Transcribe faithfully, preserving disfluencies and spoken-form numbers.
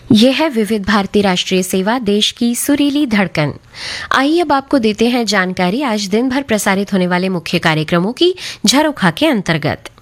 यह है विविध भारती राष्ट्रीय सेवा, देश की सुरीली धड़कन। आइए अब आपको देते हैं जानकारी आज दिन भर प्रसारित होने वाले मुख्य कार्यक्रमों की झरोखा के अंतर्गत।